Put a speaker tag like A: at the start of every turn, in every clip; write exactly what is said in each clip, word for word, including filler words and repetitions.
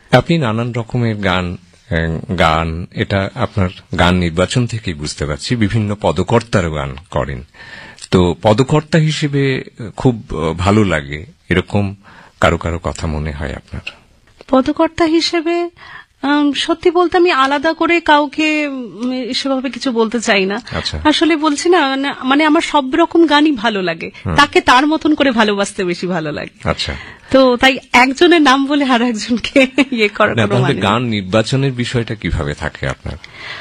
A: আপনি নানান রকমের গান গান এটা আপনার গান নির্বাচন থেকেই বুঝতে পারছি, বিভিন্ন পদকর্তারও গান করেন। তো পদকর্তা হিসেবে খুব ভালো লাগে এরকম কারো কারো কথা মনে হয় আপনার?
B: পদকর্তা হিসেবে সত্যি বলতে আমি আলাদা করে কাউকে সেভাবে কিছু বলতে চাই না। আসলে বলছি না, মানে আমার সব রকম গানই ভালো লাগে, তাকে তার মতন করে ভালোবাসতে বেশি ভালো লাগে।
A: আচ্ছা,
B: তো তাই একজনের নাম বলে আর একজনকে ইয়ে করার কোনো মানে।
A: গান নির্বাচনের বিষয়টা কিভাবে থাকে আপনার?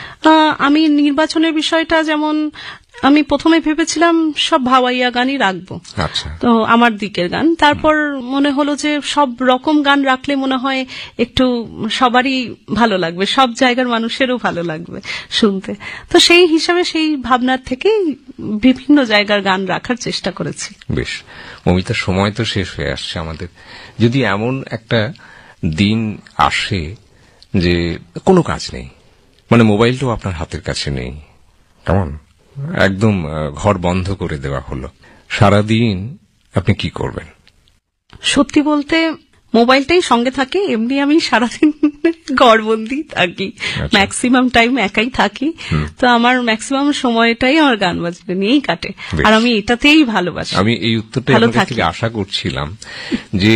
B: আমি নির্বাচনের বিষয়টা যেমন আমি প্রথমে ভেবেছিলাম সব ভাওয়াইয়া গানই রাখবো, তো আমার দিকের গান। তারপর মনে হলো যে সব রকম গান রাখলে মনে হয় একটু সবারই ভালো লাগবে, সব জায়গার মানুষেরও ভালো লাগবে শুনতে। তো সেই হিসাবে সেই ভাবনার থেকে বিভিন্ন জায়গার গান রাখার চেষ্টা করেছি।
A: বেশ, মমিতা, সময় তো শেষ হয়ে আসছে আমাদের। যদি এমন একটা দিন আসে যে কোনো কাজ নেই, মানে মোবাইলটাও আপনার হাতের কাছে নেই, কেমন একদম ঘর বন্ধ করে দেওয়া হলো, সারাদিন আপনি কি করবেন?
B: সত্যি বলতে মোবাইলটাই সঙ্গে থাকে, এমনি আমি সারাদিন ঘরবন্দি থাকি, ম্যাক্সিমাম টাইম একাই থাকি। তো আমার ম্যাক্সিমাম সময়টাই আমার গান বাজনা নিয়েই কাটে, আর আমি এটাতেই ভালোবাসি।
A: আমি এই উত্তরটা আপনার থেকে আশা করছিলাম যে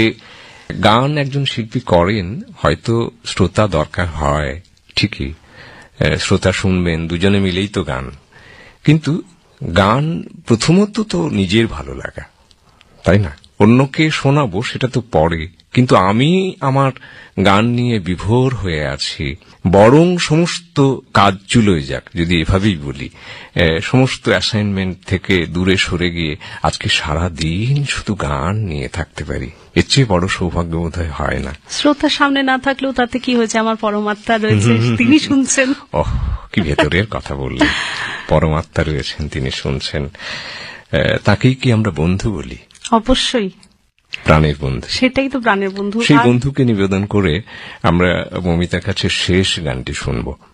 A: গান একজন শিল্পী করেন, হয়তো শ্রোতা দরকার হয় ঠিকই, শ্রোতা শুনবেন, দুজনে মিলেই তো গান, কিন্তু গান প্রথমত তো নিজের ভালো লাগা, তাই না? অন্যকে শোনাবো সেটা তো পরে, কিন্তু আমি আমার গান নিয়ে বিভোর হয়ে আছি। বরং সমস্ত কাজ চুলোয় যাক, যদি এভাবেই বলি, সমস্ত অ্যাসাইনমেন্ট থেকে দূরে সরে গিয়ে আজকে সারা দিন শুধু গান নিয়ে থাকতে পারি, এর চেয়ে বড় সৌভাগ্য বোধহয় হয় না।
B: শ্রোতার সামনে না থাকলেও তাতে কি হয়েছে, আমার পরমাত্মা রয়েছে, তিনি শুনছেন।
A: ওহ, কি ভেতরের কথা বললেন! পরমাত্মা রয়েছেন, তিনি শুনছেন, তাকেই কি আমরা বন্ধু বলি?
B: অবশ্যই,
A: প্রাণের বন্ধু,
B: সেটাই তো প্রাণের বন্ধু।
A: সেই বন্ধুকে নিবেদন করে আমরা মমিতার কাছে শেষ গানটি শুনবো।